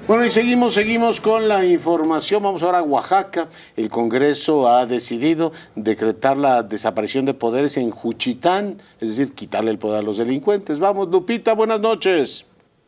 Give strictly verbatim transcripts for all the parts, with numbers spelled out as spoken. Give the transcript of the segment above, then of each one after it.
Bueno, y seguimos, seguimos con la información. Vamos ahora a Oaxaca. El Congreso ha decidido decretar la desaparición de poderes en Juchitán, es decir, quitarle el poder a los delincuentes. Vamos, Lupita, buenas noches.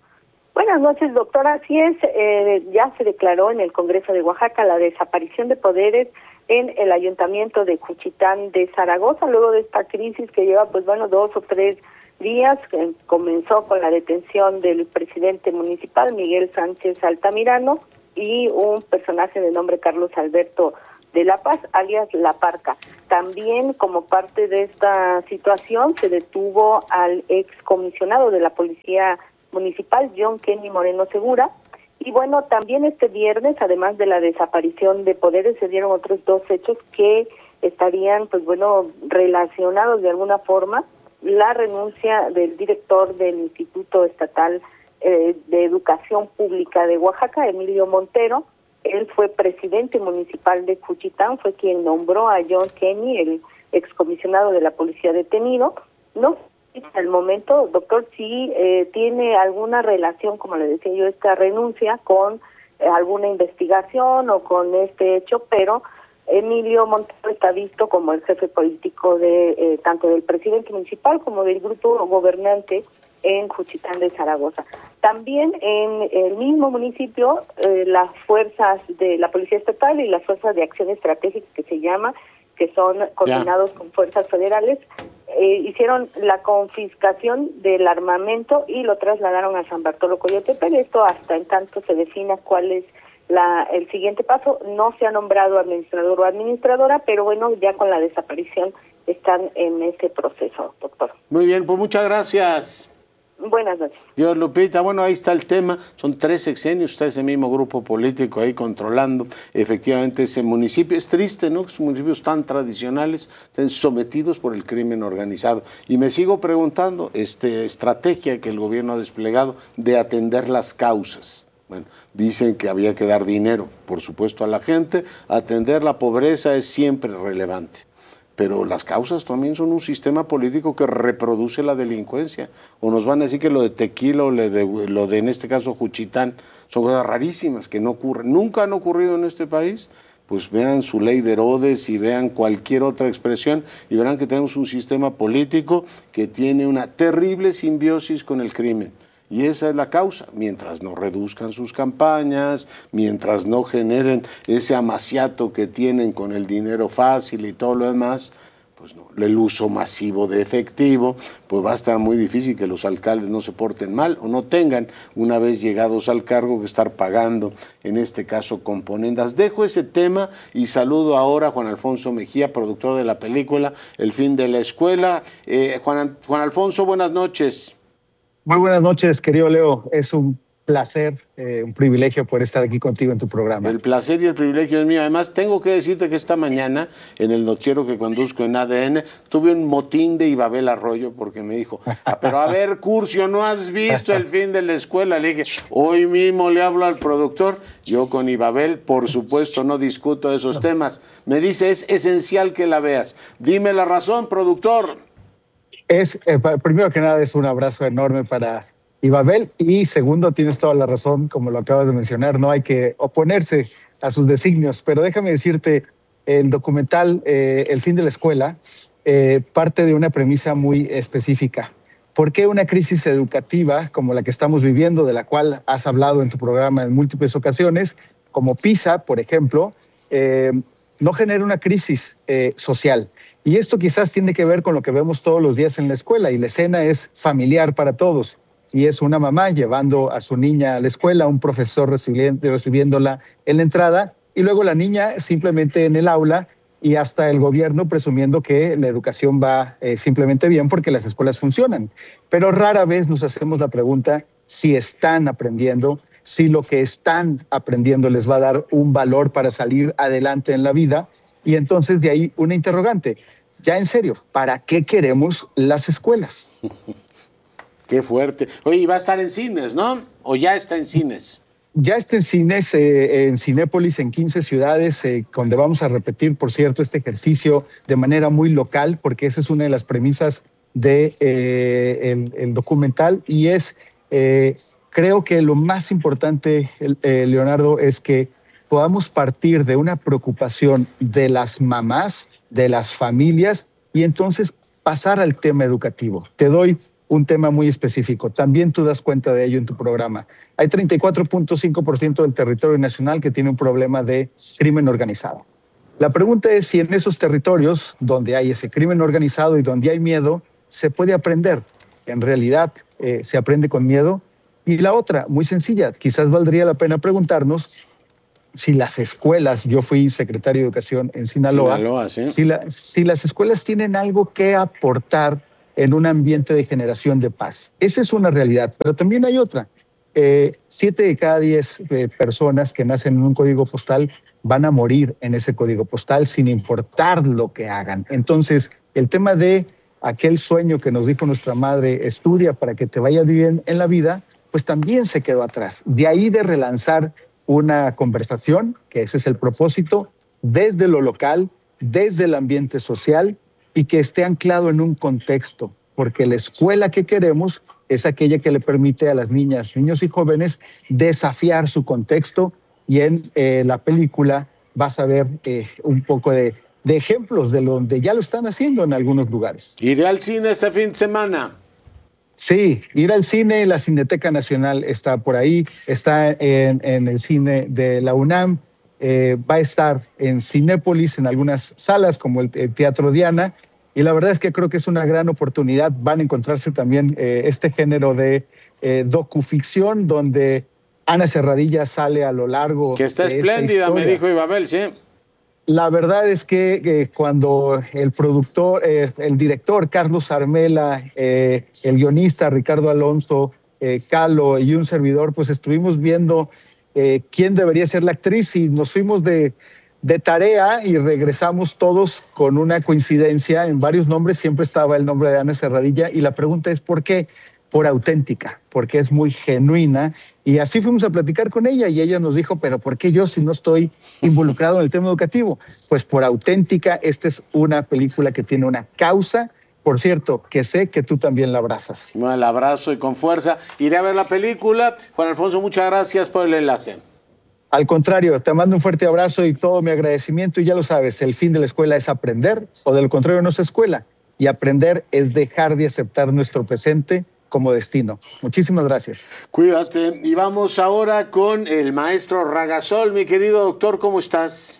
Buenas noches, doctora. Así es, eh, ya se declaró en el Congreso de Oaxaca la desaparición de poderes en el Ayuntamiento de Juchitán de Zaragoza, luego de esta crisis que lleva, pues bueno, dos o tres días, que comenzó con la detención del presidente municipal, Miguel Sánchez Altamirano, y un personaje de nombre Carlos Alberto de la Paz, alias La Parca. También, como parte de esta situación, se detuvo al excomisionado de la Policía Municipal, John Kenny Moreno Segura. Y bueno, también este viernes, además de la desaparición de poderes, se dieron otros dos hechos que estarían, pues bueno, relacionados de alguna forma. La renuncia del director del Instituto Estatal eh, de Educación Pública de Oaxaca, Emilio Montero. Él fue presidente municipal de Juchitán, fue quien nombró a John Kenny, el excomisionado de la policía detenido. No hasta el momento, doctor, si eh, tiene alguna relación, como le decía yo, esta renuncia con eh, alguna investigación o con este hecho, pero Emilio Montero está visto como el jefe político de eh, tanto del presidente municipal como del grupo gobernante en Juchitán de Zaragoza. También en el mismo municipio, eh, las fuerzas de la Policía Estatal y las fuerzas de acción estratégica, que se llama, que son coordinados yeah. con fuerzas federales, eh, hicieron la confiscación del armamento y lo trasladaron a San Bartolo Coyotepec. Esto hasta en tanto se defina cuál es La, el siguiente paso. No se ha nombrado administrador o administradora, pero bueno, ya con la desaparición están en ese proceso, doctor. Muy bien, pues muchas gracias. Buenas noches. Dios, Lupita, bueno, ahí está el tema. Son tres sexenios, está ese mismo grupo político ahí controlando efectivamente ese municipio. Es triste, ¿no? Que esos municipios tan tradicionales estén sometidos por el crimen organizado. Y me sigo preguntando, esta estrategia que el gobierno ha desplegado de atender las causas. Bueno, dicen que había que dar dinero, por supuesto, a la gente. Atender la pobreza es siempre relevante. Pero las causas también son un sistema político que reproduce la delincuencia. O nos van a decir que lo de Tequila o lo de, lo de en este caso, Juchitán, son cosas rarísimas que no ocurren. Nunca han ocurrido en este país. Pues vean su ley de Herodes y vean cualquier otra expresión y verán que tenemos un sistema político que tiene una terrible simbiosis con el crimen. Y esa es la causa, mientras no reduzcan sus campañas, mientras no generen ese amaciato que tienen con el dinero fácil y todo lo demás, pues no, el uso masivo de efectivo, pues va a estar muy difícil que los alcaldes no se porten mal o no tengan, una vez llegados al cargo, que estar pagando, en este caso, componendas. Dejo ese tema y saludo ahora a Juan Alfonso Mejía, productor de la película El fin de la escuela. Eh, Juan, Juan Alfonso, buenas noches. Muy buenas noches, querido Leo. Es un placer, eh, un privilegio poder estar aquí contigo en tu programa. El placer y el privilegio es mío. Además, tengo que decirte que esta mañana, en el noticiero que conduzco en A D N, tuve un motín de Ibabel Arroyo porque me dijo, ah, pero a ver, Curcio, ¿no has visto El fin de la escuela? Le dije, hoy mismo le hablo al productor. Yo con Ibabel, por supuesto, no discuto esos temas. Me dice, es esencial que la veas. Dime la razón, productor. Es, eh, primero que nada, es un abrazo enorme para Ibabel y segundo, tienes toda la razón, como lo acabas de mencionar, no hay que oponerse a sus designios, pero déjame decirte, el documental eh, El fin de la escuela eh, parte de una premisa muy específica. ¿Por qué una crisis educativa como la que estamos viviendo, de la cual has hablado en tu programa en múltiples ocasiones, como PISA, por ejemplo, eh, no genera una crisis eh, social? Y esto quizás tiene que ver con lo que vemos todos los días en la escuela, y la escena es familiar para todos. Y es una mamá llevando a su niña a la escuela, un profesor recibiéndola en la entrada, y luego la niña simplemente en el aula, y hasta el gobierno presumiendo que la educación va eh, simplemente bien porque las escuelas funcionan. Pero rara vez nos hacemos la pregunta si están aprendiendo, si lo que están aprendiendo les va a dar un valor para salir adelante en la vida. Y entonces de ahí una interrogante. Ya en serio, ¿para qué queremos las escuelas? Qué fuerte. Oye, y va a estar en cines, ¿no? ¿O ya está en cines? Ya está en cines, eh, en Cinépolis, en quince ciudades, eh, donde vamos a repetir, por cierto, este ejercicio de manera muy local, porque esa es una de las premisas del de, eh, el, el documental, y es eh, creo que lo más importante, eh, Leonardo, es que podamos partir de una preocupación de las mamás, de las familias, y entonces pasar al tema educativo. Te doy un tema muy específico. También tú das cuenta de ello en tu programa. Hay treinta y cuatro punto cinco por ciento del territorio nacional que tiene un problema de crimen organizado. La pregunta es si en esos territorios donde hay ese crimen organizado y donde hay miedo, se puede aprender. En realidad, eh, se aprende con miedo. Y la otra, muy sencilla, quizás valdría la pena preguntarnos si las escuelas, yo fui secretario de Educación en Sinaloa, Sinaloa, sí. si, la, si las escuelas tienen algo que aportar en un ambiente de generación de paz. Esa es una realidad, pero también hay otra. Eh, siete de cada diez eh, personas que nacen en un código postal van a morir en ese código postal sin importar lo que hagan. Entonces, el tema de aquel sueño que nos dijo nuestra madre, estudia para que te vaya bien en la vida, pues también se quedó atrás. De ahí de relanzar una conversación, que ese es el propósito, desde lo local, desde el ambiente social, y que esté anclado en un contexto, porque la escuela que queremos es aquella que le permite a las niñas, niños y jóvenes desafiar su contexto, y en eh, la película vas a ver eh, un poco de, de ejemplos de donde ya lo están haciendo en algunos lugares. ¿Iré al cine este fin de semana? Sí, ir al cine, la Cineteca Nacional está por ahí, está en, en el cine de la UNAM, eh, va a estar en Cinépolis, en algunas salas como el, el Teatro Diana, y la verdad es que creo que es una gran oportunidad. Van a encontrarse también eh, este género de eh, docuficción donde Ana Serradilla sale a lo largo que está de espléndida, me dijo Ibabel, sí. La verdad es que, que cuando el productor, eh, el director Carlos Armela, eh, el guionista Ricardo Alonso, eh, Calo y un servidor, pues estuvimos viendo eh, quién debería ser la actriz y nos fuimos de, de tarea y regresamos todos con una coincidencia en varios nombres. Siempre estaba el nombre de Ana Serradilla y la pregunta es ¿por qué? Por auténtica, porque es muy genuina. Y así fuimos a platicar con ella y ella nos dijo, pero ¿por qué yo si no estoy involucrado en el tema educativo? Pues por auténtica. Esta es una película que tiene una causa, por cierto, que sé que tú también la abrazas. Bueno, la abrazo y con fuerza. Iré a ver la película. Juan Alfonso, muchas gracias por el enlace. Al contrario, te mando un fuerte abrazo y todo mi agradecimiento. Y ya lo sabes, el fin de la escuela es aprender, o de lo contrario no es escuela. Y aprender es dejar de aceptar nuestro presente como destino. Muchísimas gracias. Cuídate. Y vamos ahora con el maestro Ragasol. Mi querido doctor, ¿cómo estás?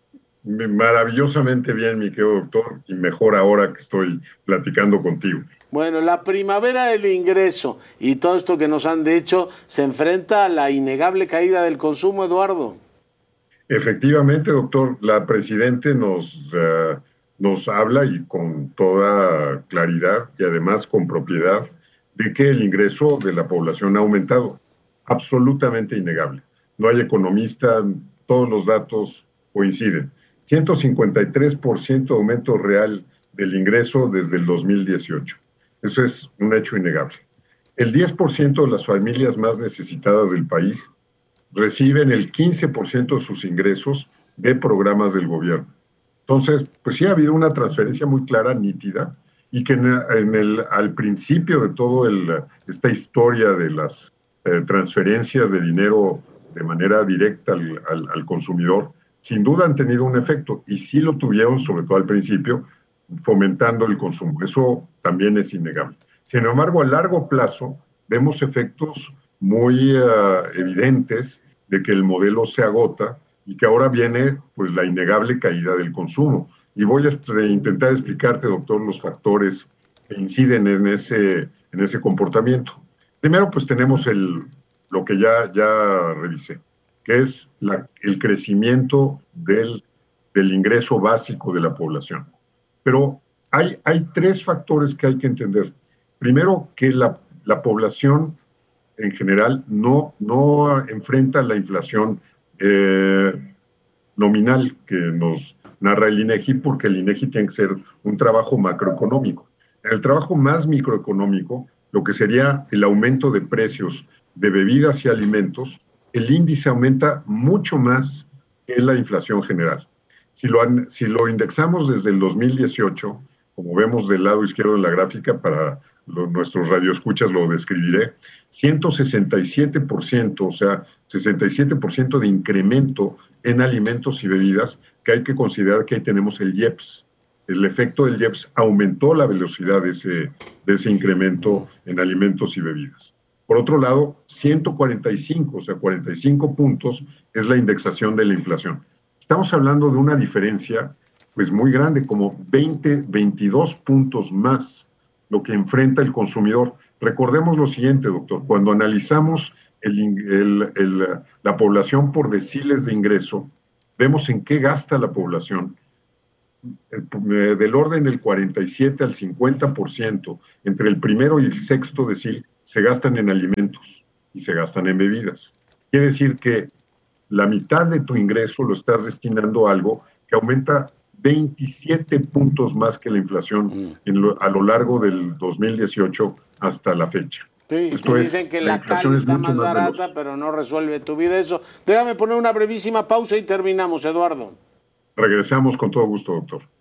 Maravillosamente bien, mi querido doctor, y mejor ahora que estoy platicando contigo. Bueno, la primavera del ingreso y todo esto que nos han dicho se enfrenta a la innegable caída del consumo, Eduardo. Efectivamente, doctor, la Presidente nos, uh, nos habla y con toda claridad y además con propiedad de que el ingreso de la población ha aumentado. Absolutamente innegable. No hay economista, todos los datos coinciden. ciento cincuenta y tres por ciento de aumento real del ingreso desde el dos mil dieciocho. Eso es un hecho innegable. El diez por ciento de las familias más necesitadas del país reciben el quince por ciento de sus ingresos de programas del gobierno. Entonces, pues sí ha habido una transferencia muy clara, nítida, y que en el, en el, al principio de toda esta historia de las eh, transferencias de dinero de manera directa al, al, al consumidor, sin duda han tenido un efecto, y sí lo tuvieron, sobre todo al principio, fomentando el consumo. Eso también es innegable. Sin embargo, a largo plazo, vemos efectos muy uh, evidentes de que el modelo se agota y que ahora viene pues, la innegable caída del consumo. Y voy a intentar explicarte, doctor, los factores que inciden en ese, en ese comportamiento. Primero, pues tenemos el, lo que ya, ya revisé, que es la, el crecimiento del, del ingreso básico de la población. Pero hay, hay tres factores que hay que entender. Primero, que la, la población en general no, no enfrenta la inflación eh, nominal que nos narra el INEGI, porque el INEGI tiene que ser un trabajo macroeconómico. En el trabajo más microeconómico, lo que sería el aumento de precios de bebidas y alimentos, el índice aumenta mucho más que la inflación general. Si lo, han, si lo indexamos desde el dos mil dieciocho, como vemos del lado izquierdo de la gráfica, para lo, nuestros radioescuchas lo describiré, ciento sesenta y siete por ciento, o sea, sesenta y siete por ciento de incremento en alimentos y bebidas, que hay que considerar que ahí tenemos el I E P S. El efecto del I E P S aumentó la velocidad de ese, de ese incremento en alimentos y bebidas. Por otro lado, ciento cuarenta y cinco, o sea, cuarenta y cinco puntos es la indexación de la inflación. Estamos hablando de una diferencia pues muy grande, como veinte, veintidós puntos más lo que enfrenta el consumidor. Recordemos lo siguiente, doctor, cuando analizamos el, el, el, la población por deciles de ingreso, vemos en qué gasta la población, del orden del cuarenta y siete al cincuenta por ciento, entre el primero y el sexto decil, se gastan en alimentos y se gastan en bebidas. Quiere decir que la mitad de tu ingreso lo estás destinando a algo que aumenta veintisiete puntos más que la inflación mm. en lo, a lo largo del dos mil dieciocho hasta la fecha. Sí, te dicen es, que la, la cal está más barata, veloz. Pero no resuelve tu vida eso. Déjame poner una brevísima pausa y terminamos, Eduardo. Regresamos con todo gusto, doctor.